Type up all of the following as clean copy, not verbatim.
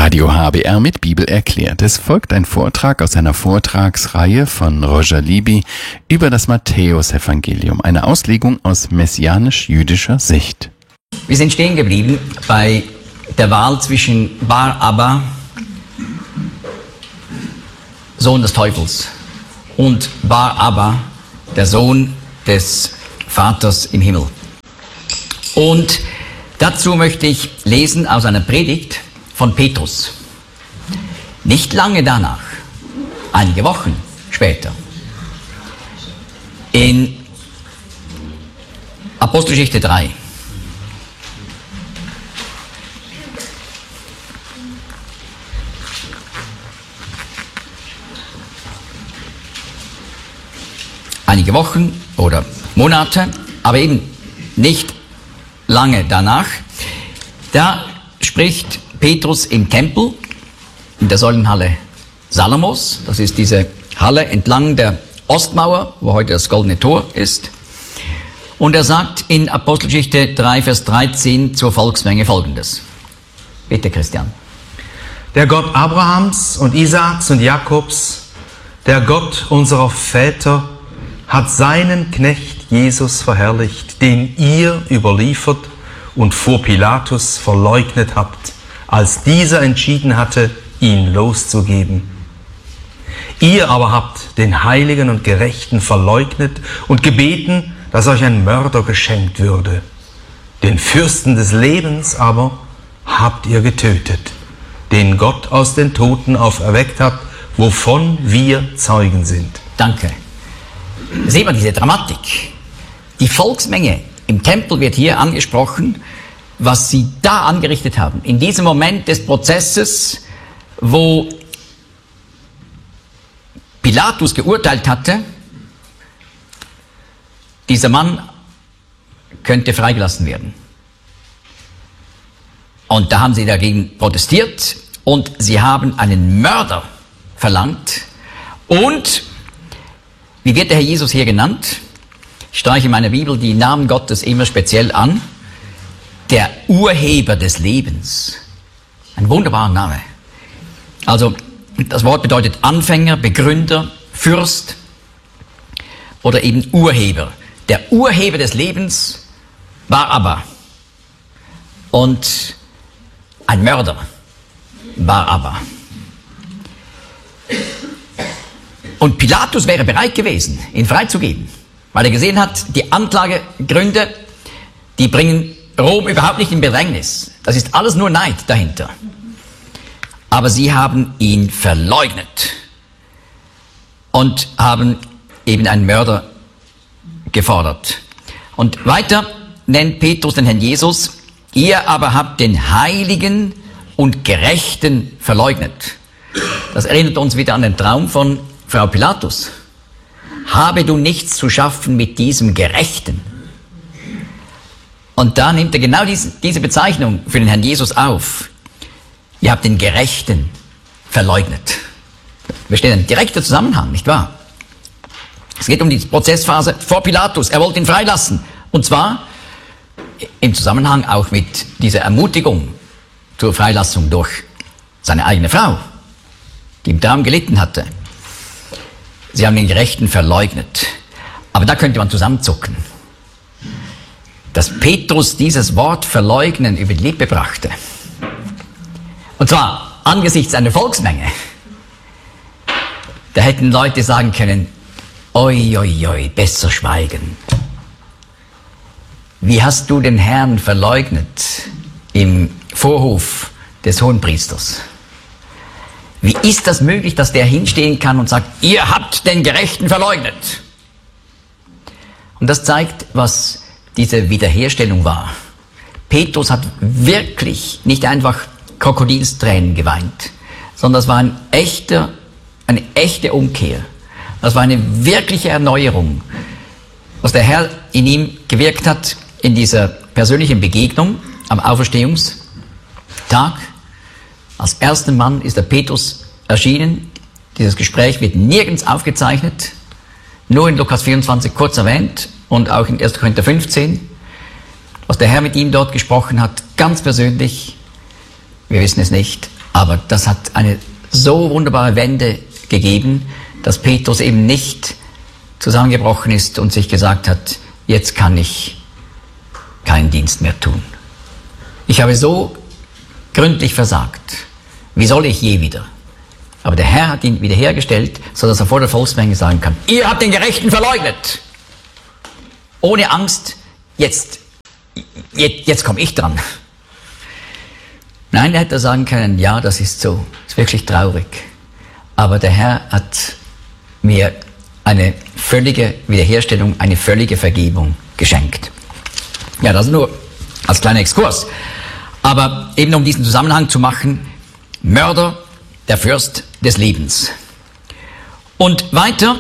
Radio HBR mit Bibel erklärt. Es folgt ein Vortrag aus einer Vortragsreihe von Roger Libby über das Matthäusevangelium, eine Auslegung aus messianisch-jüdischer Sicht. Wir sind stehen geblieben bei der Wahl zwischen Bar Abba, Sohn des Teufels, und Bar Abba, der Sohn des Vaters im Himmel. Und dazu möchte ich lesen aus einer Predigt von Petrus. Nicht lange danach, einige Wochen später, in Apostelgeschichte 3. Einige Wochen oder Monate, aber eben nicht lange danach, da spricht Petrus im Tempel, in der Säulenhalle Salomos. Das ist diese Halle entlang der Ostmauer, wo heute das Goldene Tor ist. Und er sagt in Apostelgeschichte 3, Vers 13 zur Volksmenge Folgendes. Bitte, Christian. Der Gott Abrahams und Isaaks und Jakobs, der Gott unserer Väter, hat seinen Knecht Jesus verherrlicht, den ihr überliefert und vor Pilatus verleugnet habt, als dieser entschieden hatte, ihn loszugeben. Ihr aber habt den Heiligen und Gerechten verleugnet und gebeten, dass euch ein Mörder geschenkt würde. Den Fürsten des Lebens aber habt ihr getötet, den Gott aus den Toten auferweckt hat, wovon wir Zeugen sind. Danke. Sehen wir diese Dramatik. Die Volksmenge im Tempel wird hier angesprochen, was sie da angerichtet haben. In diesem Moment des Prozesses, wo Pilatus geurteilt hatte, dieser Mann könnte freigelassen werden. Und da haben sie dagegen protestiert und sie haben einen Mörder verlangt. Und wie wird der Herr Jesus hier genannt? Ich streiche in meiner Bibel die Namen Gottes immer speziell an. Der Urheber des Lebens. Ein wunderbarer Name. Also, das Wort bedeutet Anfänger, Begründer, Fürst oder eben Urheber. Der Urheber des Lebens war Abba. Und ein Mörder war Abba. Und Pilatus wäre bereit gewesen, ihn freizugeben, weil er gesehen hat, die Anklagegründe, die bringen Rom überhaupt nicht in Bedrängnis. Das ist alles nur Neid dahinter. Aber sie haben ihn verleugnet und haben eben einen Mörder gefordert. Und weiter nennt Petrus den Herrn Jesus, ihr aber habt den Heiligen und Gerechten verleugnet. Das erinnert uns wieder an den Traum von Frau Pilatus. Habe du nichts zu schaffen mit diesem Gerechten? Und da nimmt er genau diese Bezeichnung für den Herrn Jesus auf. Ihr habt den Gerechten verleugnet. Besteht ein direkter Zusammenhang, nicht wahr? Es geht um die Prozessphase vor Pilatus. Er wollte ihn freilassen. Und zwar im Zusammenhang auch mit dieser Ermutigung zur Freilassung durch seine eigene Frau, die im Traum gelitten hatte. Sie haben den Gerechten verleugnet. Aber da könnte man zusammenzucken. Dass Petrus dieses Wort verleugnen über die Lippe brachte. Und zwar angesichts einer Volksmenge. Da hätten Leute sagen können, oi, oi, oi, besser schweigen. Wie hast du den Herrn verleugnet im Vorhof des Hohenpriesters? Wie ist das möglich, dass der hinstehen kann und sagt, ihr habt den Gerechten verleugnet? Und das zeigt, was diese Wiederherstellung war. Petrus hat wirklich nicht einfach Krokodilstränen geweint, sondern das war eine echte Umkehr. Das war eine wirkliche Erneuerung, was der Herr in ihm gewirkt hat in dieser persönlichen Begegnung am Auferstehungstag. Als erster Mann ist der Petrus erschienen. Dieses Gespräch wird nirgends aufgezeichnet, nur in Lukas 24 kurz erwähnt und auch in 1. Korinther 15. Was der Herr mit ihm dort gesprochen hat, ganz persönlich, wir wissen es nicht, Aber das hat eine so wunderbare Wende gegeben, dass Petrus eben nicht zusammengebrochen ist und sich gesagt hat, jetzt kann ich keinen Dienst mehr tun. Ich habe so gründlich versagt. Wie soll ich je wieder? Aber der Herr hat ihn wiederhergestellt, sodass er vor der Volksmenge sagen kann, ihr habt den Gerechten verleugnet. Ohne Angst, jetzt komme ich dran. Nein, er hätte sagen können, ja, das ist so, das ist wirklich traurig. Aber der Herr hat mir eine völlige Wiederherstellung, eine völlige Vergebung geschenkt. Ja, das nur als kleiner Exkurs. Aber eben um diesen Zusammenhang zu machen, Mörder, der Fürst des Lebens. Und weiter,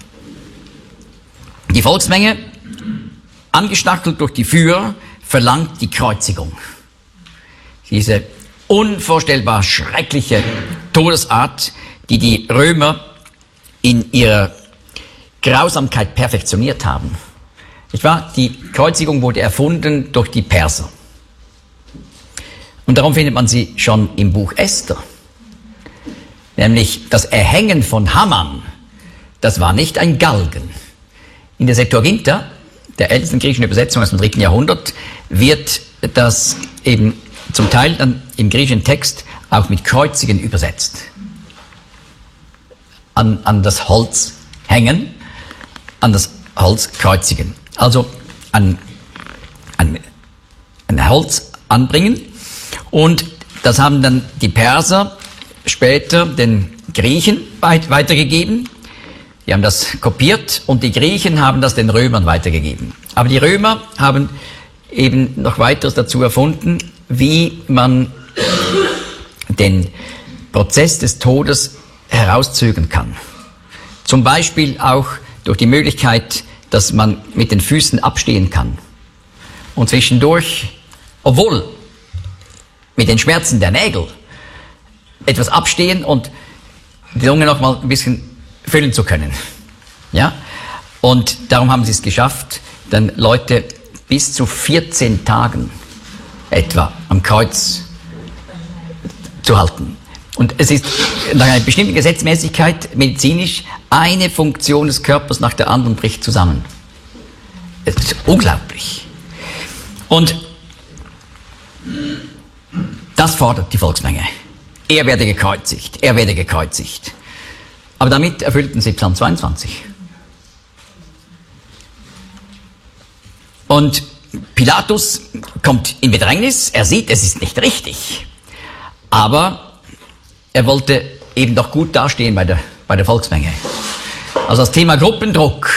die Volksmenge, angestachelt durch die Führer, verlangt die Kreuzigung. Diese unvorstellbar schreckliche Todesart, die die Römer in ihrer Grausamkeit perfektioniert haben. Nicht wahr? Die Kreuzigung wurde erfunden durch die Perser. Und darum findet man sie schon im Buch Esther. Nämlich das Erhängen von Haman, das war nicht ein Galgen. In der Septuaginta, der ältesten griechischen Übersetzung aus dem 3. Jahrhundert, wird das eben zum Teil dann im griechischen Text auch mit Kreuzigen übersetzt. An das Holz hängen, an das Holz kreuzigen. Also ein Holz anbringen. Und das haben dann die Perser später den Griechen weitergegeben. Die haben das kopiert und die Griechen haben das den Römern weitergegeben. Aber die Römer haben eben noch weiteres dazu erfunden, wie man den Prozess des Todes herauszögern kann. Zum Beispiel auch durch die Möglichkeit, dass man mit den Füßen abstehen kann und zwischendurch, obwohl mit den Schmerzen der Nägel, etwas abstehen und die Lunge noch mal ein bisschen füllen zu können. Ja? Und darum haben sie es geschafft, dann Leute bis zu 14 Tagen etwa am Kreuz zu halten. Und es ist nach einer bestimmten Gesetzmäßigkeit medizinisch, eine Funktion des Körpers nach der anderen bricht zusammen. Es ist unglaublich. Und das fordert die Volksmenge. Er werde gekreuzigt, er werde gekreuzigt. Aber damit erfüllten sie Psalm 22. Und Pilatus kommt in Bedrängnis, er sieht, es ist nicht richtig. Aber er wollte eben doch gut dastehen bei der Volksmenge. Also das Thema Gruppendruck,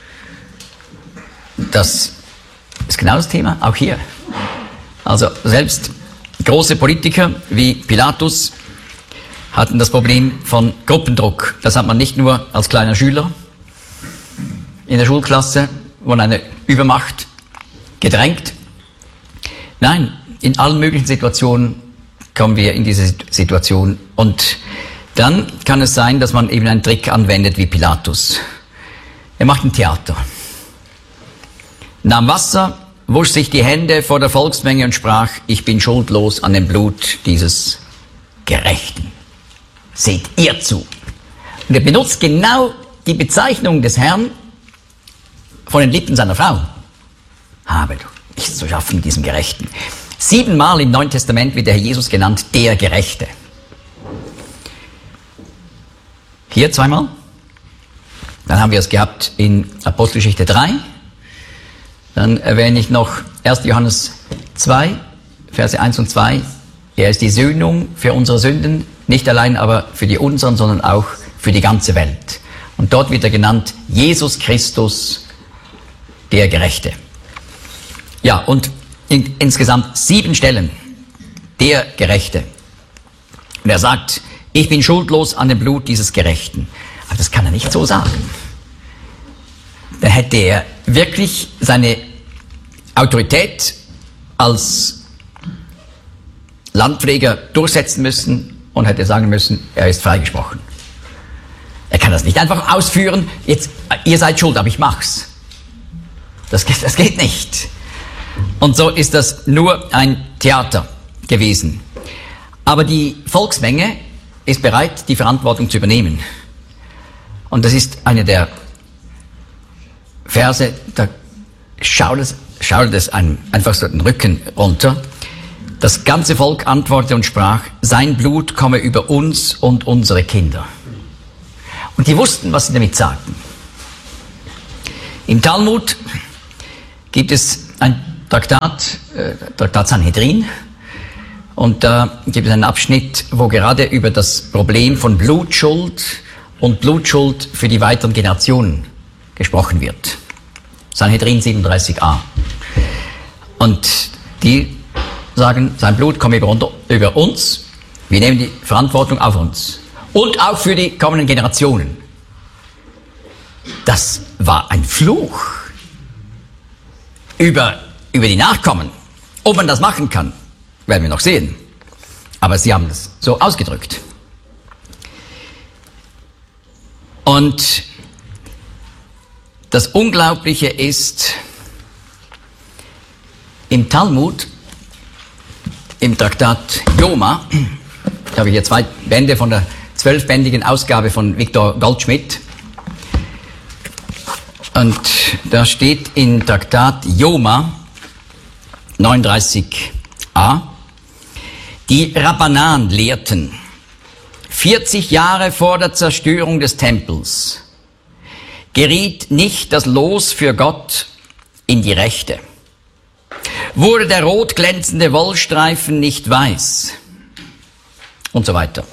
das ist genau das Thema, auch hier. Also selbst große Politiker wie Pilatus hatten das Problem von Gruppendruck. Das hat man nicht nur als kleiner Schüler in der Schulklasse, wo eine Übermacht gedrängt. Nein, in allen möglichen Situationen kommen wir in diese Situation. Und dann kann es sein, dass man eben einen Trick anwendet wie Pilatus. Er macht ein Theater. Nahm Wasser, wusch sich die Hände vor der Volksmenge und sprach, ich bin schuldlos an dem Blut dieses Gerechten. Seht ihr zu. Und er benutzt genau die Bezeichnung des Herrn von den Lippen seiner Frau. Habe du nichts zu schaffen mit diesem Gerechten. 7-mal im Neuen Testament wird der Herr Jesus genannt, der Gerechte. Hier 2-mal. Dann haben wir es gehabt in Apostelgeschichte 3. Dann erwähne ich noch 1. Johannes 2, Verse 1 und 2. Er ist die Sühnung für unsere Sünden, nicht allein aber für die unseren, sondern auch für die ganze Welt. Und dort wird er genannt, Jesus Christus, der Gerechte. Ja, und insgesamt 7 Stellen, der Gerechte. Und er sagt, ich bin schuldlos an dem Blut dieses Gerechten. Aber das kann er nicht so sagen. Dann hätte er wirklich seine Autorität als Landpfleger durchsetzen müssen und hätte sagen müssen, er ist freigesprochen. Er kann das nicht einfach ausführen, jetzt, ihr seid schuld, aber ich mach's. Das geht nicht. Und so ist das nur ein Theater gewesen. Aber die Volksmenge ist bereit, die Verantwortung zu übernehmen. Und das ist eine der Verse, da schaudert es einem einfach so den Rücken runter. Das ganze Volk antwortete und sprach, sein Blut komme über uns und unsere Kinder. Und die wussten, was sie damit sagten. Im Talmud gibt es ein Traktat Sanhedrin, und da gibt es einen Abschnitt, wo gerade über das Problem von Blutschuld und Blutschuld für die weiteren Generationen gesprochen wird. Sanhedrin 37a. Und die sagen, sein Blut komme über uns, wir nehmen die Verantwortung auf uns. Und auch für die kommenden Generationen. Das war ein Fluch über die Nachkommen. Ob man das machen kann, werden wir noch sehen. Aber sie haben das so ausgedrückt. Und das Unglaubliche ist, im Talmud, im Traktat Yoma, da habe ich hier 2 Bände von der 12-bändigen Ausgabe von Viktor Goldschmidt. Und da steht in Traktat Yoma 39a, die Rabbanan lehrten, 40 Jahre vor der Zerstörung des Tempels geriet nicht das Los für Gott in die Rechte. Wurde der rot glänzende Wollstreifen nicht weiß? Und so weiter.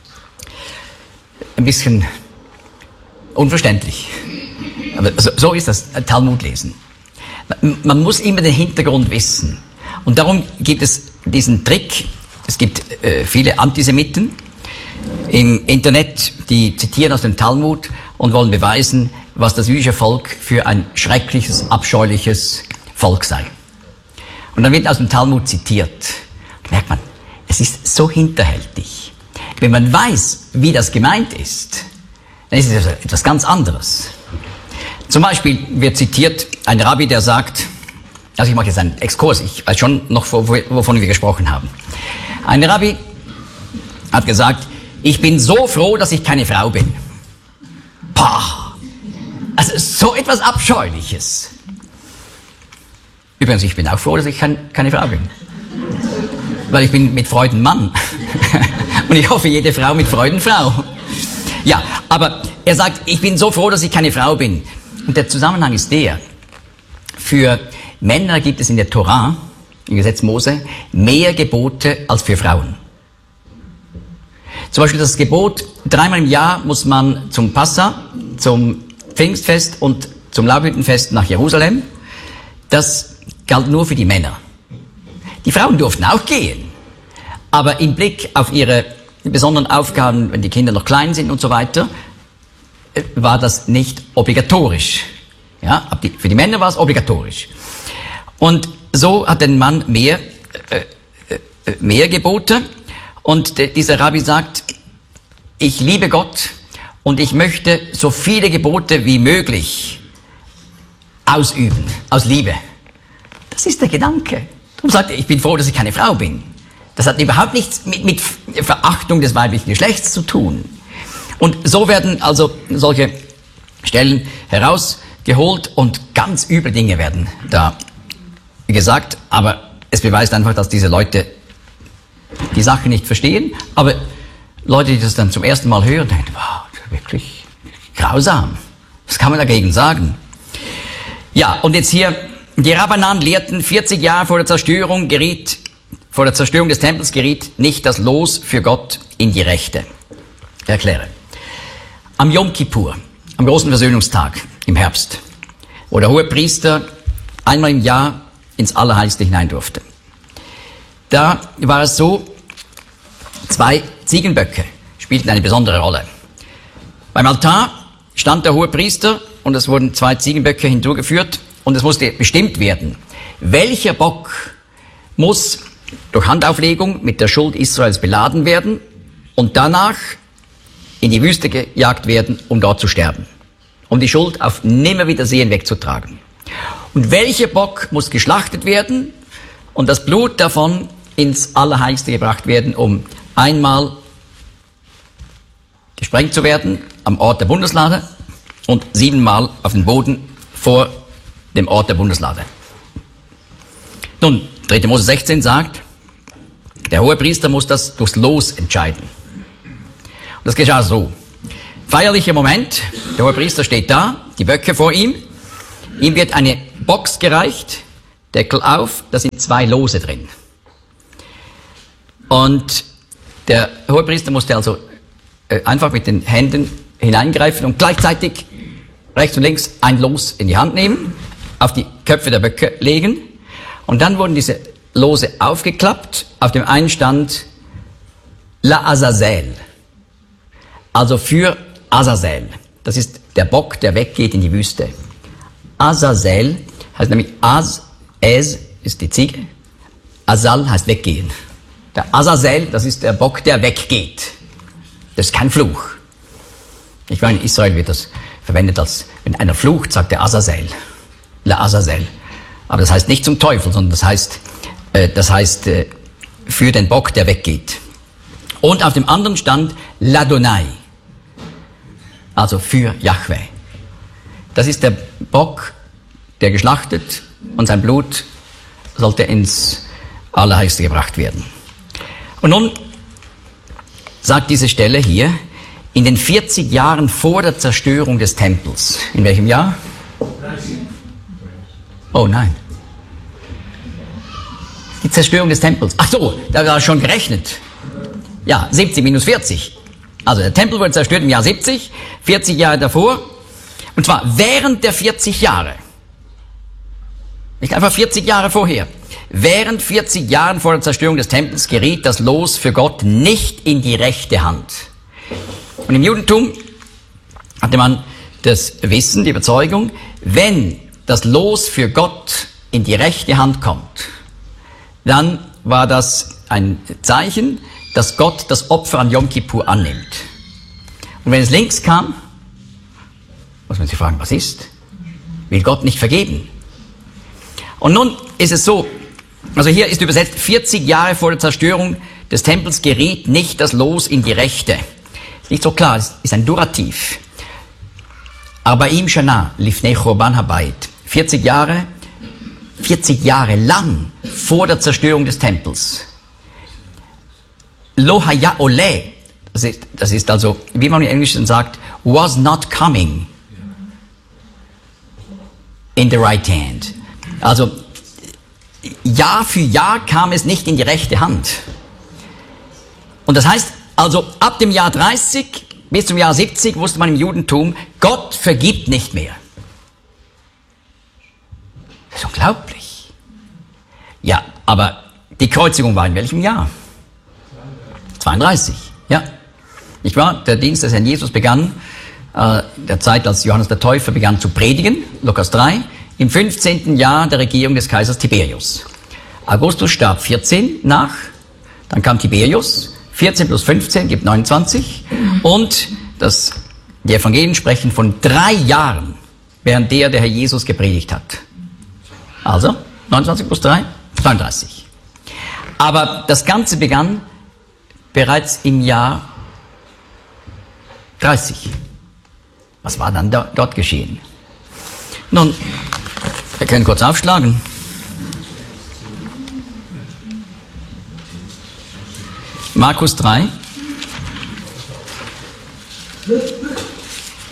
Ein bisschen unverständlich. Aber so ist das Talmudlesen. Man muss immer den Hintergrund wissen. Und darum gibt es diesen Trick. Es gibt viele Antisemiten im Internet, die zitieren aus dem Talmud und wollen beweisen, was das jüdische Volk für ein schreckliches, abscheuliches Volk sei. Und dann wird aus dem Talmud zitiert. Merkt man, es ist so hinterhältig. Wenn man weiß, wie das gemeint ist, dann ist es etwas ganz anderes. Zum Beispiel wird zitiert ein Rabbi, der sagt, also ich mache jetzt einen Exkurs, ich weiß schon noch, wovon wir gesprochen haben. Ein Rabbi hat gesagt, ich bin so froh, dass ich keine Frau bin. Pah! Also so etwas Abscheuliches. Übrigens, ich bin auch froh, dass ich keine Frau bin. Weil ich bin mit Freuden Mann. Und ich hoffe, jede Frau mit Freuden Frau. Ja, aber er sagt, ich bin so froh, dass ich keine Frau bin. Und der Zusammenhang ist der, für Männer gibt es in der Torah, im Gesetz Mose, mehr Gebote als für Frauen. Zum Beispiel das Gebot, 3-mal im Jahr muss man zum Passa, zum Pfingstfest und zum Laubhüttenfest nach Jerusalem. Das galt nur für die Männer. Die Frauen durften auch gehen, aber im Blick auf ihre besonderen Aufgaben, wenn die Kinder noch klein sind und so weiter, war das nicht obligatorisch. Ja, für die Männer war es obligatorisch. Und so hat der Mann mehr Gebote. Und dieser Rabbi sagt, ich liebe Gott und ich möchte so viele Gebote wie möglich ausüben, aus Liebe. Das ist der Gedanke. Darum sagt er, ich bin froh, dass ich keine Frau bin. Das hat überhaupt nichts mit Verachtung des weiblichen Geschlechts zu tun. Und so werden also solche Stellen herausgeholt und ganz üble Dinge werden da gesagt. Aber es beweist einfach, dass diese Leute die Sache nicht verstehen. Aber Leute, die das dann zum ersten Mal hören, denken, wow, das ist wirklich grausam. Was kann man dagegen sagen? Ja, und jetzt hier, die Rabbanan lehrten, 40 Jahre vor der Zerstörung des Tempels geriet nicht das Los für Gott in die Rechte. Ich erkläre. Am Yom Kippur, am großen Versöhnungstag im Herbst, wo der Hohepriester einmal im Jahr ins Allerheiligste hinein durfte. Da war es so, 2 Ziegenböcke spielten eine besondere Rolle. Beim Altar stand der Hohepriester und es wurden 2 Ziegenböcke hinzugeführt und es musste bestimmt werden, welcher Bock muss durch Handauflegung mit der Schuld Israels beladen werden und danach in die Wüste gejagt werden, um dort zu sterben, um die Schuld auf Nimmerwiedersehen wegzutragen. Und welcher Bock muss geschlachtet werden und das Blut davon ins Allerheiligste gebracht werden, um einmal gesprengt zu werden am Ort der Bundeslade und 7-mal auf den Boden vor dem Ort der Bundeslade. Nun, 3. Mose 16 sagt, der Hohepriester muss das durchs Los entscheiden. Und das geschah so. Feierlicher Moment, der Hohepriester steht da, die Böcke vor ihm, ihm wird eine Box gereicht, Deckel auf, da sind 2 Lose drin. Und der Hohepriester musste also einfach mit den Händen hineingreifen und gleichzeitig rechts und links ein Los in die Hand nehmen, auf die Köpfe der Böcke legen und dann wurden diese Lose aufgeklappt. Auf dem einen stand La Azazel, also für Azazel. Das ist der Bock, der weggeht in die Wüste. Azazel heißt nämlich Ez ist die Ziege, Azal heißt weggehen. Der Azazel, das ist der Bock, der weggeht. Das ist kein Fluch. Ich meine, in Israel wird das verwendet als, wenn einer flucht, sagt der Azazel. La Azazel. Aber das heißt nicht zum Teufel, sondern das heißt für den Bock, der weggeht. Und auf dem anderen stand Ladonai. Also für Jahwe. Das ist der Bock, der geschlachtet und sein Blut sollte ins Allerheiligste gebracht werden. Und nun sagt diese Stelle hier, in den 40 Jahren vor der Zerstörung des Tempels. In welchem Jahr? Oh nein. Die Zerstörung des Tempels. Ach so, da war schon gerechnet. Ja, 70 minus 40. Also der Tempel wurde zerstört im Jahr 70, 40 Jahre davor. Und zwar während der 40 Jahre. Nicht einfach 40 Jahre vorher. Während 40 Jahren vor der Zerstörung des Tempels geriet das Los für Gott nicht in die rechte Hand. Und im Judentum hatte man das Wissen, die Überzeugung, wenn das Los für Gott in die rechte Hand kommt, dann war das ein Zeichen, dass Gott das Opfer an Yom Kippur annimmt. Und wenn es links kam, muss man sich fragen, was ist? Will Gott nicht vergeben? Und nun ist es so, also hier ist übersetzt, 40 Jahre vor der Zerstörung des Tempels geriet nicht das Los in die rechte. Nicht so klar, es ist ein Durativ. Arbaim Shana lifnei Churban Habayit. 40 Jahre lang vor der Zerstörung des Tempels. Lo haya ole, das ist also, wie man im Englischen sagt, was not coming in the right hand. Also, Jahr für Jahr kam es nicht in die rechte Hand. Und das heißt, also ab dem Jahr 30 bis zum Jahr 70 wusste man im Judentum, Gott vergibt nicht mehr. Das ist unglaublich. Ja, aber die Kreuzigung war in welchem Jahr? 32, ja. Nicht wahr? Der Dienst des Herrn Jesus begann, der Zeit, als Johannes der Täufer begann zu predigen, Lukas 3, im 15. Jahr der Regierung des Kaisers Tiberius. Augustus starb 14 nach, dann kam Tiberius, 14 plus 15 gibt 29 und die Evangelien sprechen von 3 Jahren, während der Herr Jesus gepredigt hat. Also 29 plus 3, 32. Aber das Ganze begann bereits im Jahr 30. Was war dann dort geschehen? Nun, wir können kurz aufschlagen. Markus 3.